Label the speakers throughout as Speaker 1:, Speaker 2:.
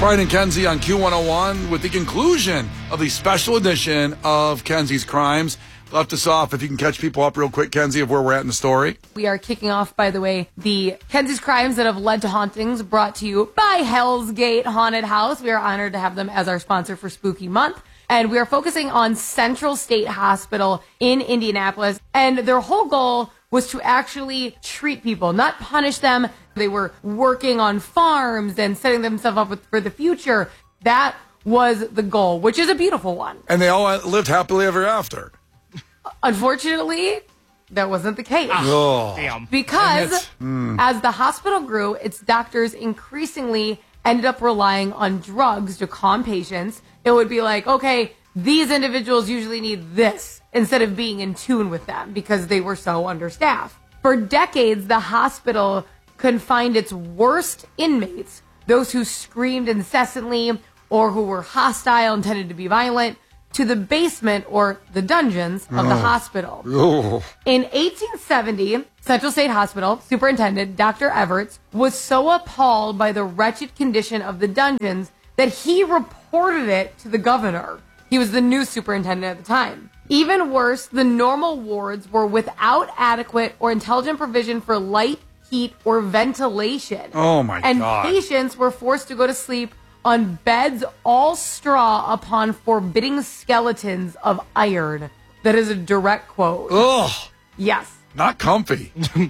Speaker 1: Brian and Kenzie on Q101 with the conclusion of the special edition of Kenzie's Crimes. Left us off, if you can catch people up real quick, Kenzie, of where we're at in the story.
Speaker 2: We are kicking off, by the way, the Kenzie's Crimes that have led to hauntings, brought to you by Hell's Gate Haunted House. We are honored to have them as our sponsor for Spooky Month. And we are focusing on Central State Hospital in Indianapolis. And their whole goal was to actually treat people, not punish them. They were working on farms and setting themselves up for the future. That was the goal, which is a beautiful one.
Speaker 1: And they all lived happily ever after.
Speaker 2: Unfortunately, that wasn't the case.
Speaker 3: Damn.
Speaker 2: Because as the hospital grew, its doctors increasingly ended up relying on drugs to calm patients. It would be like, okay, these individuals usually need this, instead of being in tune with them because they were so understaffed. For decades, the hospital confined its worst inmates, those who screamed incessantly or who were hostile and tended to be violent, to the basement or the dungeons of the hospital. In 1870, Central State Hospital Superintendent Dr. Everett was so appalled by the wretched condition of the dungeons that he reported it to the governor. He was the new superintendent at the time. Even worse, the normal wards were without adequate or intelligent provision for light, heat, or ventilation.
Speaker 1: Oh, my God.
Speaker 2: And patients were forced to go to sleep on beds all straw upon forbidding skeletons of iron. That is a direct quote.
Speaker 1: Ugh.
Speaker 2: Yes.
Speaker 1: Not comfy.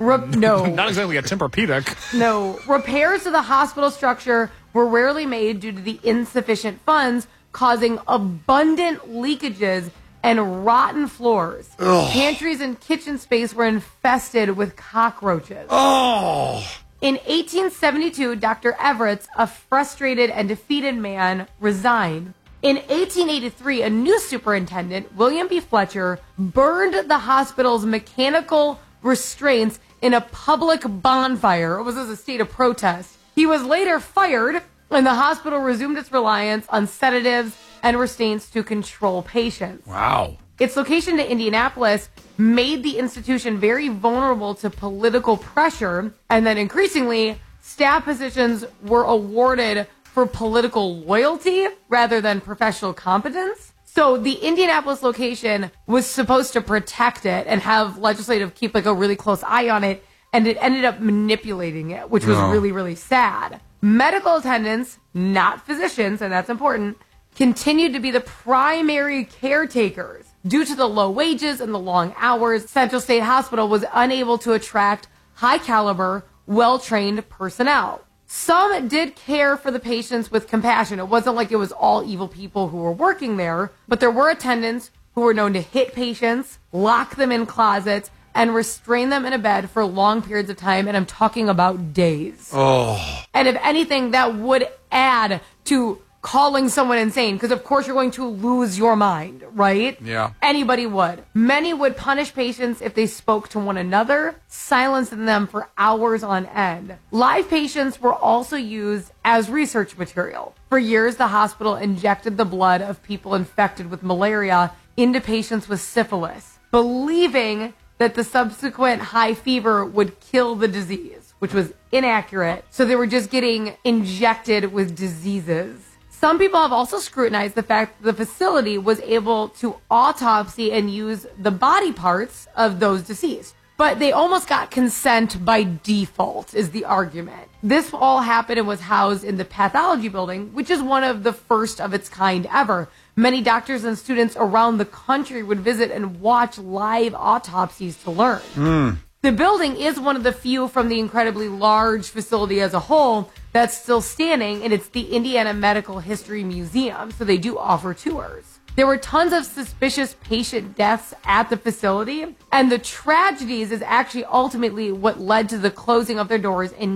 Speaker 2: No.
Speaker 3: Not exactly a Tempur-Pedic.
Speaker 2: No. Repairs to the hospital structure were rarely made due to the insufficient funds, causing abundant leakages and rotten floors.
Speaker 1: Ugh.
Speaker 2: Pantries and kitchen space were infested with cockroaches.
Speaker 1: Oh.
Speaker 2: In 1872, Dr. Everett, a frustrated and defeated man, resigned. In 1883, a new superintendent, William B. Fletcher, burned the hospital's mechanical restraints in a public bonfire. It was as a state of protest. He was later fired, and the hospital resumed its reliance on sedatives and restraints to control patients.
Speaker 1: Wow.
Speaker 2: Its location to Indianapolis made the institution very vulnerable to political pressure, and then increasingly, staff positions were awarded for political loyalty rather than professional competence. So the Indianapolis location was supposed to protect it and have legislative keep like a really close eye on it, and it ended up manipulating it, which was really, really sad. Medical attendants, not physicians, and that's important, continued to be the primary caretakers. Due to the low wages and the long hours, Central State Hospital was unable to attract high-caliber, well-trained personnel. Some did care for the patients with compassion. It wasn't like it was all evil people who were working there, but there were attendants who were known to hit patients, lock them in closets, and restrain them in a bed for long periods of time, and I'm talking about days.
Speaker 1: Oh.
Speaker 2: And if anything, that would add to calling someone insane, because of course you're going to lose your mind, right?
Speaker 1: Yeah.
Speaker 2: Anybody would. Many would punish patients if they spoke to one another, silencing them for hours on end. Live patients were also used as research material. For years, the hospital injected the blood of people infected with malaria into patients with syphilis, believing that the subsequent high fever would kill the disease, which was inaccurate. So they were just getting injected with diseases. Some people have also scrutinized the fact that the facility was able to autopsy and use the body parts of those deceased. But they almost got consent by default, is the argument. This all happened and was housed in the pathology building, which is one of the first of its kind ever. Many doctors and students around the country would visit and watch live autopsies to learn. The building is one of the few from the incredibly large facility as a whole that's still standing, and it's the Indiana Medical History Museum, so they do offer tours. There were tons of suspicious patient deaths at the facility, and the tragedies is actually ultimately what led to the closing of their doors in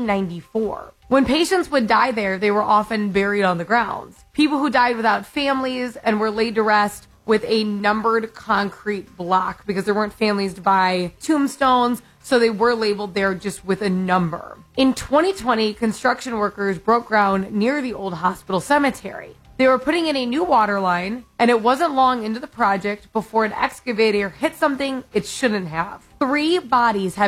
Speaker 2: 1994. When patients would die there, they were often buried on the grounds. People who died without families and were laid to rest with a numbered concrete block, because there weren't families to buy tombstones, so they were labeled there just with a number. In 2020, construction workers broke ground near the old hospital cemetery. They were putting in a new water line, and it wasn't long into the project before an excavator hit something it shouldn't have. 3 bodies had been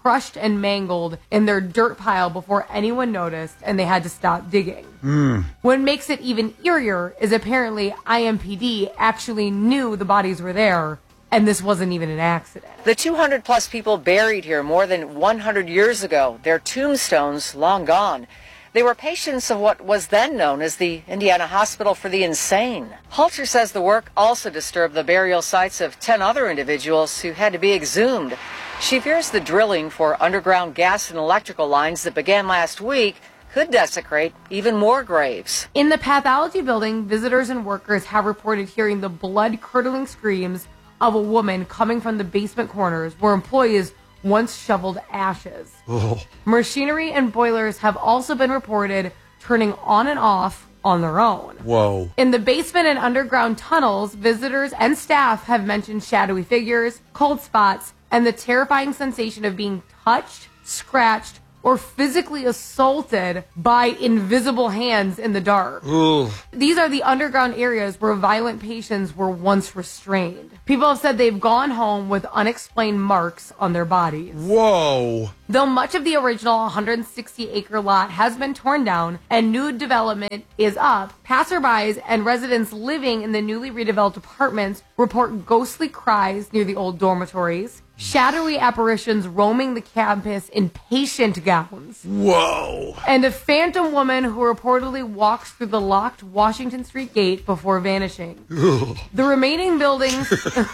Speaker 2: crushed and mangled in their dirt pile before anyone noticed, and they had to stop digging. What makes it even eerier is apparently IMPD actually knew the bodies were there, and this wasn't even an accident.
Speaker 4: The 200-plus people buried here more than 100 years ago, their tombstones long gone. They were patients of what was then known as the Indiana Hospital for the Insane. Halter says the work also disturbed the burial sites of 10 other individuals who had to be exhumed. She fears the drilling for underground gas and electrical lines that began last week could desecrate even more graves.
Speaker 2: In the pathology building, visitors and workers have reported hearing the blood-curdling screams of a woman coming from the basement corners where employees once shoveled ashes. Machinery and boilers have also been reported turning on and off on their own.
Speaker 1: Whoa.
Speaker 2: In the basement and underground tunnels, visitors and staff have mentioned shadowy figures, cold spots, and the terrifying sensation of being touched, scratched, or physically assaulted by invisible hands in the dark.
Speaker 1: Ugh.
Speaker 2: These are the underground areas where violent patients were once restrained. People have said they've gone home with unexplained marks on their bodies.
Speaker 1: Whoa.
Speaker 2: Though much of the original 160-acre lot has been torn down and new development is up, passerbys and residents living in the newly redeveloped apartments report ghostly cries near the old dormitories, shadowy apparitions roaming the campus in patient gowns,
Speaker 1: Whoa.
Speaker 2: and a phantom woman who reportedly walks through the locked Washington Street gate before vanishing.
Speaker 1: Ugh.
Speaker 2: The remaining buildings...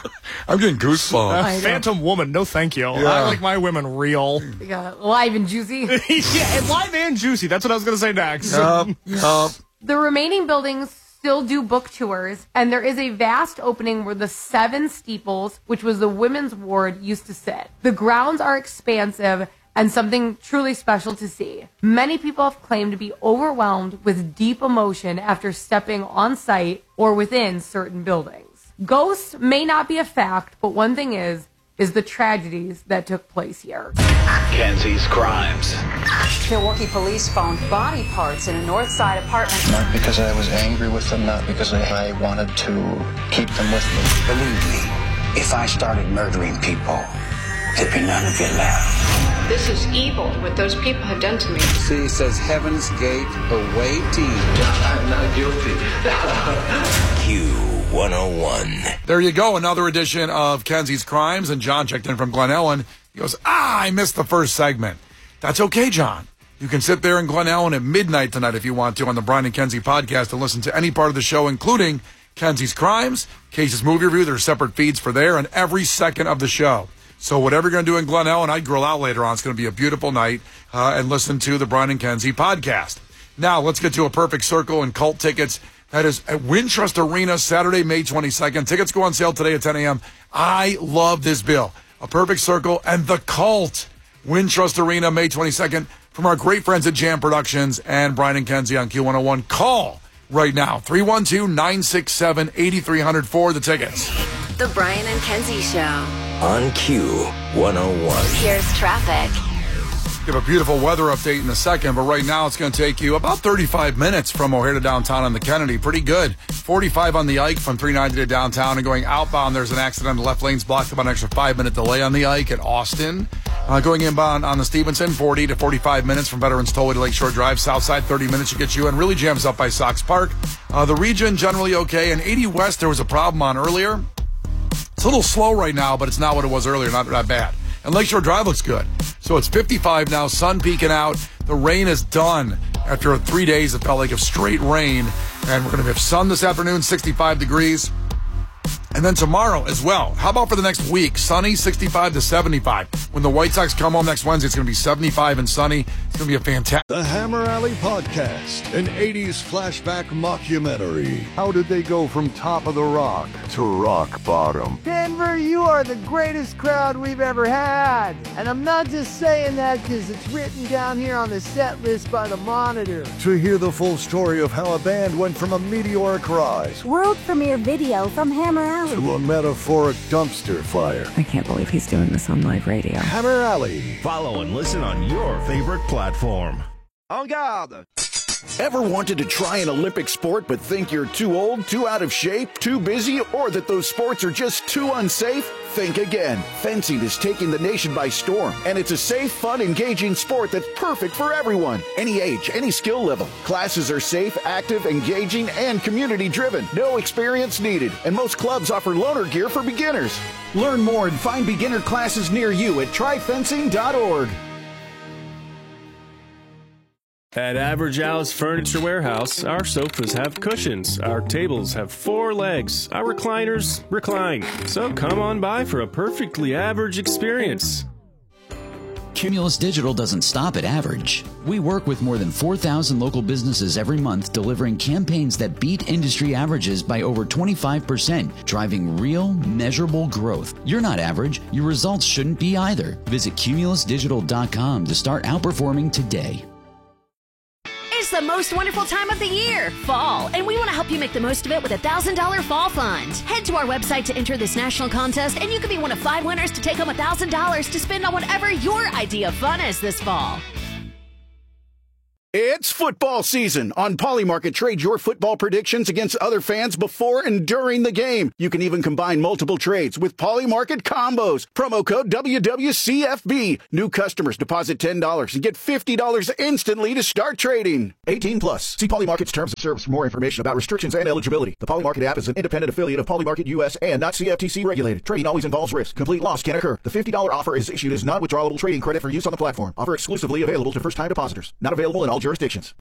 Speaker 1: I'm getting goosebumps.
Speaker 2: I know.
Speaker 3: Phantom woman, no thank you.
Speaker 1: Yeah.
Speaker 3: I like my women real.
Speaker 2: live and juicy.
Speaker 3: Yeah, and live and juicy. That's what I was going to say next.
Speaker 1: Yup.
Speaker 2: The remaining buildings still do book tours, and there is a vast opening where the 7 steeples, which was the women's ward, used to sit. The grounds are expansive and something truly special to see. Many people have claimed to be overwhelmed with deep emotion after stepping on site or within certain buildings. Ghosts may not be a fact, but one thing is the tragedies that took place here.
Speaker 5: Kenzie's Crimes.
Speaker 6: Milwaukee police found body parts in a North Side apartment.
Speaker 7: Not because I was angry with them, not because I wanted to keep them with me.
Speaker 5: Believe me, if I started murdering people, there'd be none of you left.
Speaker 8: This is evil, what those people have done to me.
Speaker 9: See, says Heaven's Gate awaiting.
Speaker 5: I'm not guilty. Q101.
Speaker 1: There you go. Another edition of Kenzie's Crimes. And John checked in from Glen Ellen. He goes, I missed the first segment. That's okay, John. You can sit there in Glen Ellen at midnight tonight if you want to on the Brian and Kenzie podcast and listen to any part of the show, including Kenzie's Crimes, Case's Movie Review. There are separate feeds for there and every second of the show. So whatever you're going to do in Glen Ellen, I'd grill out later on. It's going to be a beautiful night and listen to the Brian and Kenzie podcast. Now, let's get to a perfect circle and cult tickets. That is at Wintrust Arena, Saturday, May 22nd. Tickets go on sale today at 10 a.m. I love this bill. A perfect circle and the cult. Wintrust Arena, May 22nd. From our great friends at Jam Productions and Brian and Kenzie on Q101. Call right now. 312-967-8300 for the tickets.
Speaker 10: The Brian and Kenzie Show.
Speaker 5: On Q101.
Speaker 10: Here's traffic.
Speaker 1: Give a beautiful weather update in a second, but right now it's going to take you about 35 minutes from O'Hare to downtown on the Kennedy. Pretty good. 45 on the Ike from 390 to downtown, and going outbound, there's an accident. The left lane's blocked, about an extra 5-minute delay on the Ike at Austin. Going inbound on the Stevenson, 40 to 45 minutes from Veterans Tollway to Lakeshore Drive. Southside, 30 minutes to get you, and really jams up by Sox Park. The region generally okay, and 80 West there was a problem on earlier. It's a little slow right now, but it's not what it was earlier, not that bad. And Lakeshore Drive looks good. So it's 55 now, sun peeking out. The rain is done after 3 days. It felt like of straight rain. And we're going to have sun this afternoon, 65 degrees. And then tomorrow as well. How about for the next week? Sunny, 65 to 75. When the White Sox come home next Wednesday, it's going to be 75 and sunny. It's going to be a fantastic...
Speaker 11: The Hammer Alley Podcast, an 80s flashback mockumentary. How did they go from top of the rock to rock bottom?
Speaker 12: Denver, you are the greatest crowd we've ever had. And I'm not just saying that because it's written down here on the set list by the Monitor.
Speaker 11: To hear the full story of how a band went from a meteoric rise
Speaker 13: world premiere video from Hammer Alley
Speaker 11: to a metaphoric dumpster fire.
Speaker 13: I can't believe he's doing this on live radio.
Speaker 11: Hammer Alley.
Speaker 14: Follow and listen on your favorite platform.
Speaker 15: En garde!
Speaker 14: Ever wanted to try an Olympic sport but think you're too old, too out of shape, too busy, or that those sports are just too unsafe? Think again. Fencing is taking the nation by storm, and it's a safe, fun, engaging sport that's perfect for everyone. Any age, any skill level. Classes are safe, active, engaging, and community-driven. No experience needed, and most clubs offer loaner gear for beginners. Learn more and find beginner classes near you at tryfencing.org.
Speaker 15: At Average Al's Furniture Warehouse, our sofas have cushions, our tables have 4 legs, our recliners recline. So come on by for a perfectly average experience.
Speaker 16: Cumulus Digital doesn't stop at average. We work with more than 4,000 local businesses every month, delivering campaigns that beat industry averages by over 25%, driving real, measurable growth. You're not average. Your results shouldn't be either. Visit cumulusdigital.com to start outperforming today.
Speaker 17: It's the most wonderful time of the year, fall, and we want to help you make the most of it with a $1,000 fall fund. Head to our website to enter this national contest, and you could be one of 5 winners to take home $1,000 to spend on whatever your idea of fun is this fall.
Speaker 14: It's football season. On Polymarket, trade your football predictions against other fans before and during the game. You can even combine multiple trades with Polymarket combos. Promo code WWCFB. New customers deposit $10 and get $50 instantly to start trading. 18 plus. See Polymarket's terms of service for more information about restrictions and eligibility. The Polymarket app is an independent affiliate of Polymarket US and not CFTC regulated. Trading always involves risk. Complete loss can occur. The $50 offer is issued as non-withdrawable trading credit for use on the platform. Offer exclusively available to first-time depositors. Not available in all jurisdictions.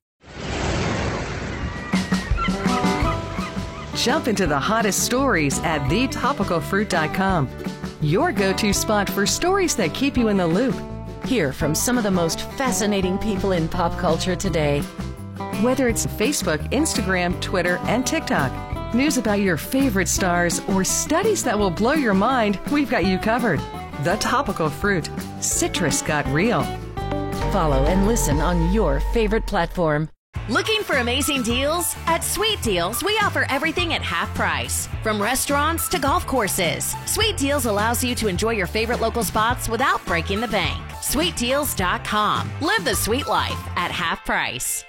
Speaker 18: Jump into the hottest stories at thetopicalfruit.com. Your go-to spot for stories that keep you in the loop. Hear from some of the most fascinating people in pop culture today. Whether it's Facebook, Instagram, Twitter, and TikTok, news about your favorite stars, or studies that will blow your mind, we've got you covered. The Topical Fruit. Citrus got real.
Speaker 17: Follow and listen on your favorite platform. Looking for amazing deals? At Sweet Deals, we offer everything at half price. From restaurants to golf courses, Sweet Deals allows you to enjoy your favorite local spots without breaking the bank. SweetDeals.com. Live the sweet life at half price.